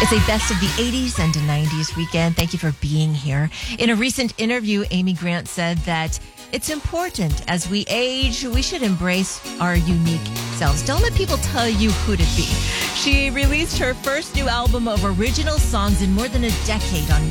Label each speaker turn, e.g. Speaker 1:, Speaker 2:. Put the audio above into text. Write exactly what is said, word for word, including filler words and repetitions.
Speaker 1: It's a best of the eighties and nineties weekend. Thank you for being here. In a recent interview, Amy Grant said that it's important as we age, we should embrace our unique selves. Don't let people tell you who to be. She released her first new album of original songs in more than a decade on